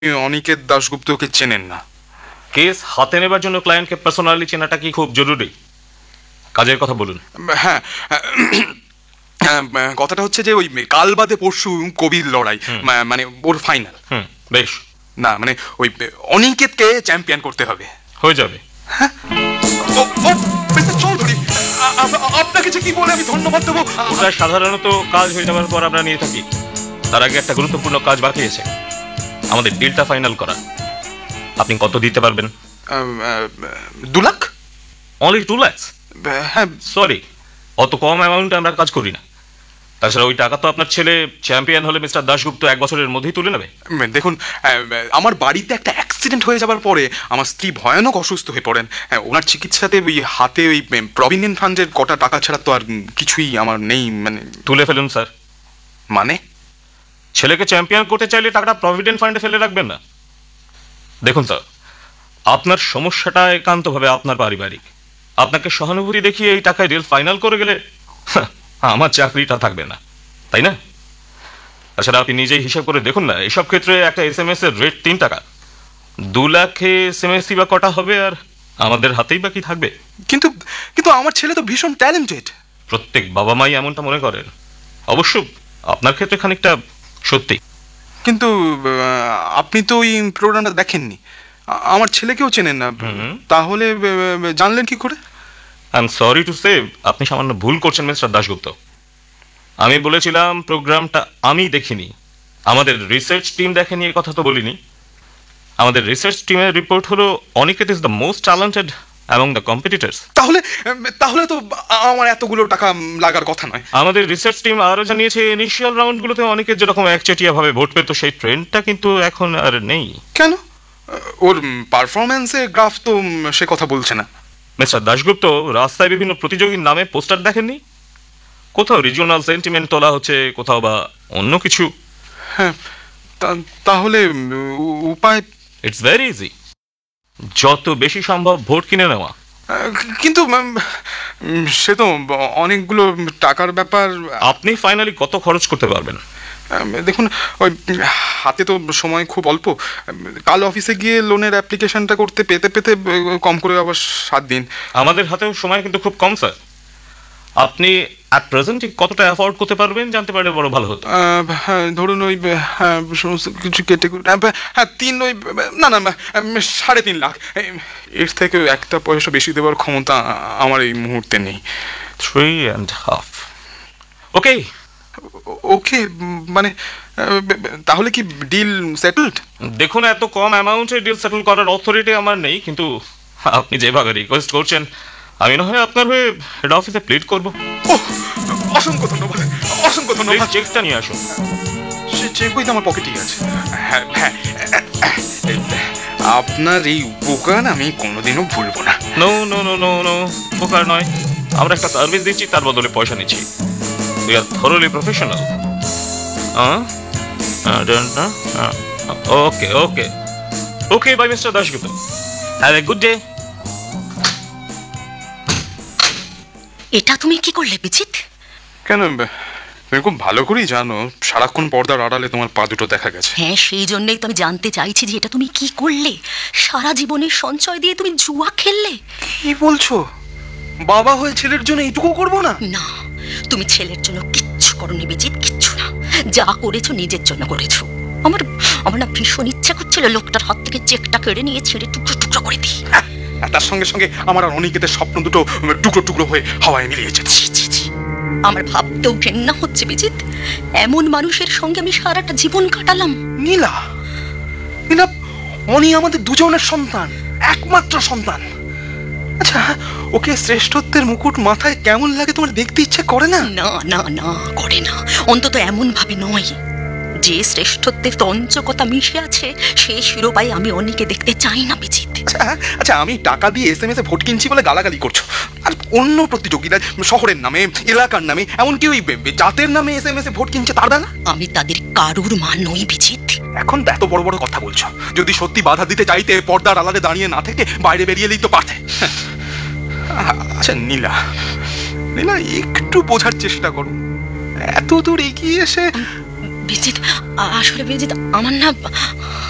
অনিকেত দাশগুপ্তকে চেনেন না। কেস হাতে নেবার জন্য ক্লায়েন্টকে পার্সোনালি চেনাটা কি খুব জরুরি? কাজের কথা বলুন। হ্যাঁ, কথাটা হচ্ছে যে ওই কাল বাদে পরশু কবির লড়াই, মানে ওর ফাইনাল। বেশ। না মানে ওই অনিকেতকে চ্যাম্পিয়ন করতে হবে। হয়ে যাবে। হ্যাঁ, মিস্টার চৌধুরী, আপনাকে যে কি বলে আমি ধন্যবাদ দেবো। ওটা সাধারণত কাজ হয়ে যাওয়ার পর আমরা নিয়ে থাকি। তার আগে একটা গুরুত্বপূর্ণ কাজ বাকি আছে, আমাদের ডিলটা ফাইনাল করা। আপনি কত দিতে পারবেন? 2 লাখ। অনলি 2 লাখ? হ্যাঁ। সরি, অত কম অ্যামাউন্টে আমরা কাজ করি না। তাছাড়া ওই টাকা তো আপনার ছেলে চ্যাম্পিয়ন হলে মিস্টার দাশগুপ্ত 1 বছরের মধ্যেই তুলে নেবে। দেখুন, আমার বাড়িতে একটা অ্যাক্সিডেন্ট হয়ে যাবার পরে আমার স্ত্রী ভয়ানক অসুস্থ হয়ে পড়েন। ওনার চিকিৎসাতে ওই হাতে ওই প্রভিডেন্ট ফান্ডের কটা টাকা ছাড়া তো আর কিছুই আমার নেই। মানে তুলে ফেলুন স্যার। মানে ছেলেকে চ্যাম্পিয়ন করতে চাইলে টাকাটা প্রভিডেন্ট ফান্ডে ফেলে রাখবেন না। দেখুন স্যার, আপনার সমস্যাটা একান্তভাবে আপনার পারিবারিক। আপনাকে সহানুভূতি দেখিয়ে এই টাকায় ডিল ফাইনাল করে গেলে আমার চাকরিটা থাকবে না, তাই না? তাছাড়া আপনি নিজেই হিসাব করে দেখুন না, এসব ক্ষেত্রে একটা SMS এর রেট 3 টাকা। 2 লাখে SMS বা কটা হবে, আর আমাদের হাতেই বা কি থাকবে? কিন্তু কিন্তু আমার ছেলে তো ভীষণ ট্যালেন্টেড। প্রত্যেক বাবা মাই এমনটা মনে করেন। অবশ্য আপনার ক্ষেত্রে খানিকটা সত্যি। কিন্তু আপনি তো ওই প্রোগ্রামটা দেখেননি, আমার ছেলেকেও চেনেন না, তাহলে জানলেন কি করে? I am sorry to say, আপনি সামান্য ভুল করছেন মিস্টার দাশগুপ্ত। আমি বলেছিলাম প্রোগ্রামটা আমি দেখিনি, আমাদের রিসার্চ টিম দেখেনি, এ কথা তো বলিনি। আমাদের রিসার্চ টিমের রিপোর্ট হলো Aniket is the most talented among the competitors. তাহলে তো আমার এতগুলো টাকা লাগার কথা নয়। আমাদের রিসার্চ টিম আরও জানিয়েছে ইনিশিয়াল রাউন্ডগুলোতে অনিকেত যেরকম একচেটিয়া ভাবে ভোট পেত, সেই ট্রেন্ডটা কিন্তু এখন আর নেই। কেন? ওর পারফরমেন্সে গ্রাফ তো সে কথা বলছে না। মিস্টার দাশগুপ্ত, রাস্তায় বিভিন্ন প্রতিযোগীর নামে পোস্টার দেখেননি? কোথাও রিজিওনাল সেন্টিমেন্ট তোলা হচ্ছে, কোথাও বা অন্য কিছু। হ্যাঁ, তাহলে উপায়? ইটস ভেরি ইজি, যত বেশি সম্ভব ভোট কিনে নেওয়া। কিন্তু সে তো অনেকগুলো টাকার ব্যাপার। আপনি ফাইনালি কত খরচ করতে পারবেন? দেখুন, ওই হাতে তো সময় খুব অল্প। কাল অফিসে গিয়ে লোনের অ্যাপ্লিকেশনটা করতে পেতে পেতে কম করে আবার 7 দিন। আমাদের হাতেও সময় কিন্তু খুব কম স্যার। আপনি অ্যাট প্রেজেন্ট ঠিক কতটা অ্যাফোর্ড করতে পারবেন জানতে পারলে বড় ভালো হতো। হ্যাঁ, ধরুন ওই সমস্ত কিছু কেটে হ্যাঁ 3 ওই না 3.5 লাখ। এর থেকে একটা পয়সা বেশি দেওয়ার ক্ষমতা আমার এই মুহূর্তে নেই। 3.5। ওকে ওকে, মানে তাহলে কি ডিল সেটেলড? দেখুন, এত কম অ্যামাউন্টে ডিল সেটেল করার অথরিটি আমার নেই, কিন্তু আপনি যেভাবে রিকোয়েস্ট করছেন আমি না হয় আপনার হয়ে হেড অফিসে প্লিড করব। অসংখ্য ধন্যবাদ, অসংখ্য ধন্যবাদ। চেকটা নিয়ে আসুন। সে চেক বই তো আমার পকেটেই আছে। হ্যাঁ হ্যাঁ, আপনার এই উপকার আমি কোনোদিনও ভুলবো না। No no no no no, উপকার নয়, আমরা একটা সার্ভিস দিচ্ছি, তার বদলে পয়সা নিচ্ছি। We are thoroughly professional. Okay okay okay, by mister Dasgupta, have a good day. এটা তুমি কি করলে বিজিত? কেন, তুমি খুব ভালো করেই জানো সারাক্ষণ পর্দার আড়ালে তোমার পা দুটো দেখা গেছে। হ্যাঁ, সেই জন্যই তো আমি জানতে চাইছি যে এটা তুমি কি করলে। সারা জীবনের সঞ্চয় দিয়ে তুমি জুয়া খেললে। কি বলছো? বাবা হয়ে ছেলের জন্য এইটুকু করবো না? না, তুমি ছেলের জন্য কিচ্ছু করোনি বিজিত, কিচ্ছু না। যা করেছো নিজের জন্য করেছো। আমার আমার না ভীষণ ইচ্ছা করছিল লোকটার হাত থেকে চেকটা কেড়ে নিয়ে ছেড়ে টুকরো টুকরো করে দিই। তার সঙ্গে সঙ্গে আমার আর অনিকেতের স্বপ্ন দুটো টুকরো টুকরো হয়ে হাওয়ায় মিলিয়েছে। আমার ভাবতেও ঘেন্না হচ্ছে বিজিত, এমন মানুষের সঙ্গে আমি সারাটা জীবন কাটালাম। নীলা, নীলা, অনি আমাদের দুজনের সন্তান, একমাত্র সন্তান। আচ্ছা, ওকে শ্রেষ্ঠত্বের মুকুট মাথায় কেমন লাগে তোমার দেখতে ইচ্ছে করে না? না না না, করে না, অন্তত এমন ভাবে নয়। যে শ্রেষ্ঠত্বের তঞ্চকতা মিশে আছে সে শিরোপায় আমি অনিকে দেখতে চাই না বিজিত। আচ্ছা, আমি টাকা দিয়ে SMS এ ভোট কিনছি বলে গালাগালি করছো, আর অন্য প্রতিযোগীরা শহরের নামে, এলাকার নামে, এমনকি ওই জাতের নামে SMS এ ভোট কিনছে, তার বেলা আমি তাদের কারুর মা নই বিজিত। এখন তো এত বড় বড় কথা বলছো। যদি সত্যি বাধা দিতে চাইতে পর্দার আড়ালে দাঁড়িয়ে না থেকে বাইরে বেরিয়ে এলেই তো পারতে। আচ্ছা নীলা, নীলা, একটু বোঝার চেষ্টা করো। এত দূর এগিয়ে এসে বিজিত, আসলে বিজিত, আমার না